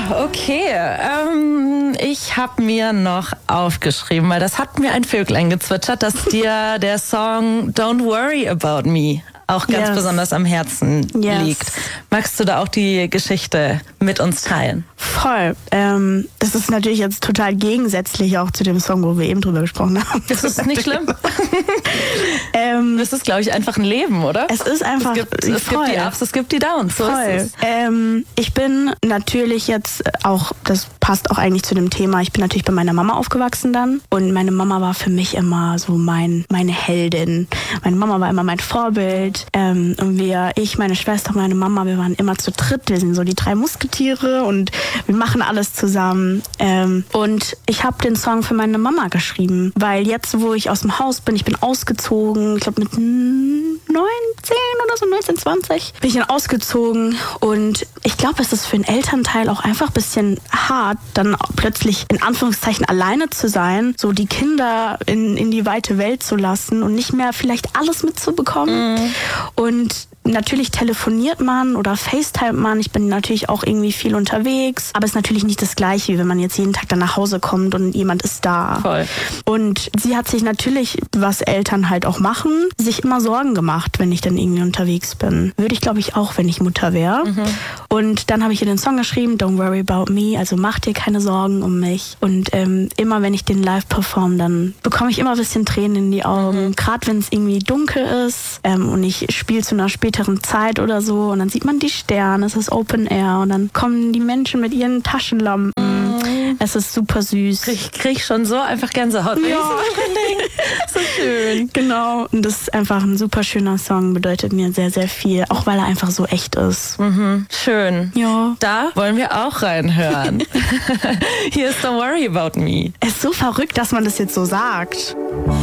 Okay. Ich habe mir noch aufgeschrieben, weil das hat mir ein Vöglein gezwitschert, dass dir der Song Don't Worry About Me auch ganz besonders am Herzen liegt. Magst du da auch die Geschichte mit uns teilen? Voll. Das ist natürlich jetzt total gegensätzlich auch zu dem Song, wo wir eben drüber gesprochen haben. Das ist nicht schlimm. Das ist, glaube ich, einfach ein Leben, oder? Es ist einfach... Es gibt die Ups, es gibt die Downs. So voll. ist es. Ich bin natürlich jetzt auch, das passt auch eigentlich zu dem Thema, ich bin natürlich bei meiner Mama aufgewachsen dann. Und meine Mama war für mich immer so meine Heldin. Meine Mama war immer mein Vorbild. Und ich, meine Schwester, meine Mama, wir waren immer zu dritt. Wir sind so die 3 Musketiere und wir machen alles zusammen. Und ich habe den Song für meine Mama geschrieben, weil jetzt, wo ich aus dem Haus bin, ich bin ausgezogen, ich glaube mit 19 oder so, 19, 20, bin ich dann ausgezogen. Und ich glaube, es ist für einen Elternteil auch einfach ein bisschen hart, dann plötzlich in Anführungszeichen alleine zu sein, so die Kinder in die weite Welt zu lassen und nicht mehr vielleicht alles mitzubekommen. Und natürlich telefoniert man oder FaceTime man. Ich bin natürlich auch irgendwie viel unterwegs. Aber es ist natürlich nicht das Gleiche, wie wenn man jetzt jeden Tag dann nach Hause kommt und jemand ist da. Voll. Und sie hat sich natürlich, was Eltern halt auch machen, sich immer Sorgen gemacht, wenn ich dann irgendwie unterwegs bin. Würde ich, glaube ich, auch, wenn ich Mutter wäre. Und dann habe ich ihr den Song geschrieben, Don't Worry About Me, also mach dir keine Sorgen um mich. Und immer, wenn ich den live performe, dann bekomme ich immer ein bisschen Tränen in die Augen. Gerade wenn es irgendwie dunkel ist und ich spiele zu einer späteren Zeit oder so und dann sieht man die Sterne, es ist Open Air und dann kommen die Menschen mit ihren Taschenlampen. Es ist super süß. Ich krieg schon so einfach Gänsehaut. Ja. So schön. Genau. Und das ist einfach ein super schöner Song, bedeutet mir sehr, sehr viel. Auch weil er einfach so echt ist. Schön. Ja. Da wollen wir auch reinhören. Hier ist Don't Worry About Me. Es ist so verrückt, dass man das jetzt so sagt.